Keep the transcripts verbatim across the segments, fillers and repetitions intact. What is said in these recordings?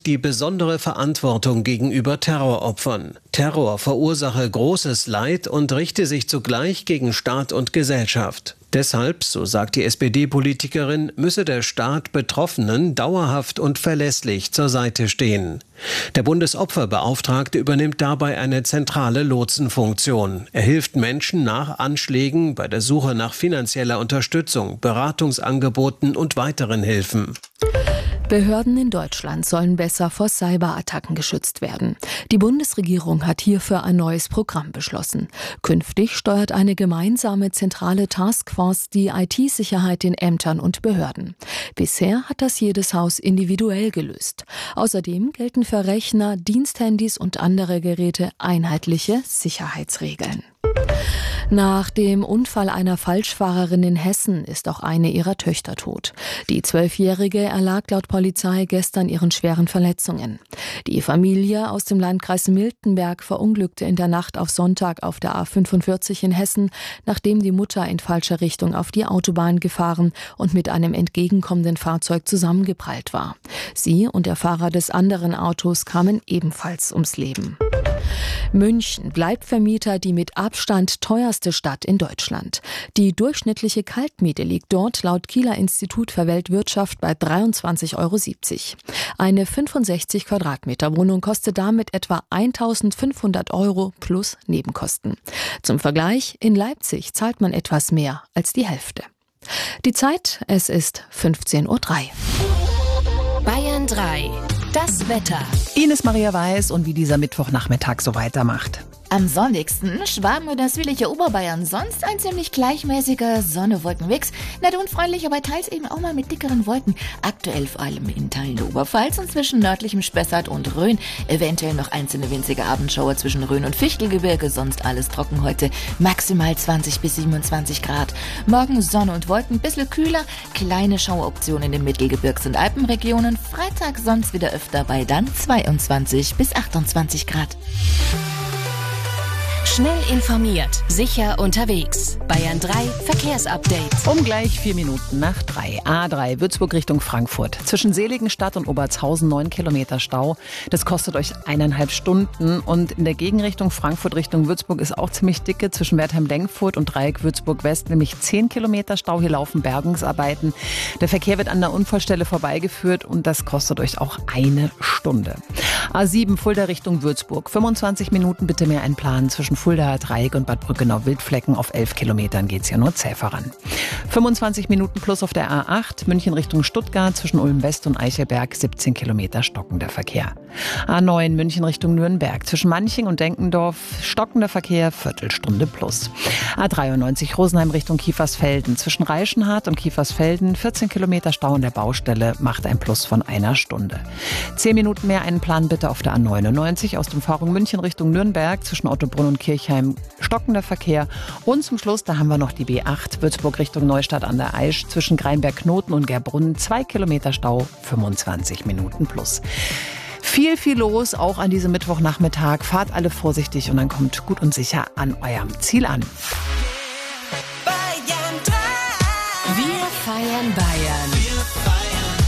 Die besondere Verantwortung gegenüber Terroropfern. Terror verursache großes Leid und richte sich zugleich gegen Staat und Gesellschaft. Deshalb, so sagt die S P D-Politikerin, müsse der Staat Betroffenen dauerhaft und verlässlich zur Seite stehen. Der Bundesopferbeauftragte übernimmt dabei eine zentrale Lotsenfunktion. Er hilft Menschen nach Anschlägen bei der Suche nach finanzieller Unterstützung, Beratungsangeboten und weiteren Hilfen. Behörden in Deutschland sollen besser vor Cyberattacken geschützt werden. Die Bundesregierung hat hierfür ein neues Programm beschlossen. Künftig steuert eine gemeinsame zentrale Taskforce die I T-Sicherheit in Ämtern und Behörden. Bisher hat das jedes Haus individuell gelöst. Außerdem gelten für Rechner, Diensthandys und andere Geräte einheitliche Sicherheitsregeln. Nach dem Unfall einer Falschfahrerin in Hessen ist auch eine ihrer Töchter tot. Die Zwölfjährige erlag laut Polizei gestern ihren schweren Verletzungen. Die Familie aus dem Landkreis Miltenberg verunglückte in der Nacht auf Sonntag auf der A fünfundvierzig in Hessen, nachdem die Mutter in falscher Richtung auf die Autobahn gefahren und mit einem entgegenkommenden Fahrzeug zusammengeprallt war. Sie und der Fahrer des anderen Autos kamen ebenfalls ums Leben. München bleibt Vermieter die mit Abstand teuerste Stadt in Deutschland. Die durchschnittliche Kaltmiete liegt dort laut Kieler Institut für Weltwirtschaft bei dreiundzwanzig Euro siebzig. Eine fünfundsechzig Quadratmeter Wohnung kostet damit etwa eintausendfünfhundert Euro plus Nebenkosten. Zum Vergleich, in Leipzig zahlt man etwas mehr als die Hälfte. Die Zeit, es ist fünfzehn Uhr drei. Bayern drei. Das Wetter. Ines Maria Weiß und wie dieser Mittwochnachmittag so weitermacht. Am sonnigsten Schwaben oder südliche Oberbayern, sonst ein ziemlich gleichmäßiger Sonne-Wolkenmix. Nett und freundlich, aber teils eben auch mal mit dickeren Wolken. Aktuell vor allem in Teilen der Oberpfalz und zwischen nördlichem Spessart und Rhön. Eventuell noch einzelne winzige Abendschauer zwischen Rhön und Fichtelgebirge, sonst alles trocken heute. Maximal zwanzig bis siebenundzwanzig Grad. Morgen Sonne und Wolken, bisschen kühler. Kleine Schaueroptionen in den Mittelgebirgs- und Alpenregionen. Freitag sonst wieder öfter bei dann zweiundzwanzig bis achtundzwanzig Grad. Schnell informiert, sicher unterwegs. Bayern drei Verkehrsupdate. Um gleich vier Minuten nach drei. A drei Würzburg Richtung Frankfurt. Zwischen Seligenstadt und Obertshausen neun Kilometer Stau. Das kostet euch eineinhalb Stunden. Und in der Gegenrichtung Frankfurt Richtung Würzburg ist auch ziemlich dicke. Zwischen Wertheim-Lenkfurt und Dreieck Würzburg-West nämlich zehn Kilometer Stau. Hier laufen Bergungsarbeiten. Der Verkehr wird an der Unfallstelle vorbeigeführt und das kostet euch auch eine Stunde. A sieben Fulda Richtung Würzburg. fünfundzwanzig Minuten bitte mehr einplanen. Zwischen Fulda, Dreieck und Bad Brückenau-Wildflecken. Auf elf Kilometern geht's ja nur zäh voran. fünfundzwanzig Minuten plus auf der A acht. München Richtung Stuttgart. Zwischen Ulm-West und Eichelberg. siebzehn Kilometer stockender Verkehr. A neun München Richtung Nürnberg. Zwischen Manching und Denkendorf. Stockender Verkehr. Viertelstunde plus. A dreiundneunzig Rosenheim Richtung Kiefersfelden. Zwischen Reichenhart und Kiefersfelden. vierzehn Kilometer Stau an der Baustelle. Macht ein Plus von einer Stunde. zehn Minuten mehr einplanen bitte auf der A neunundneunzig. Aus dem Fahrung München Richtung Nürnberg. Zwischen Ottobrunn und Kirchheim stockender Verkehr. Und zum Schluss, da haben wir noch die B acht, Würzburg Richtung Neustadt an der Aisch. Zwischen Greinberg-Knoten und Gerbrunn zwei Kilometer Stau, fünfundzwanzig Minuten plus. Viel, viel los, auch an diesem Mittwochnachmittag. Fahrt alle vorsichtig und dann kommt gut und sicher an eurem Ziel an. Bayern drei. Wir feiern Bayern. Wir feiern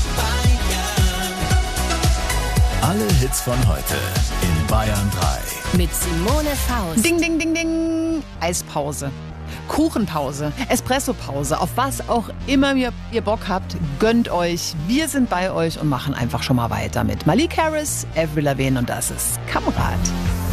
Bayern. Alle Hits von heute in Bayern drei. Mit Simone Faust. Ding, ding, ding, ding. Eispause. Kuchenpause, Espressopause, auf was auch immer ihr, ihr Bock habt, gönnt euch. Wir sind bei euch und machen einfach schon mal weiter mit Malik Harris, Avril Lavigne und das ist Kamerad.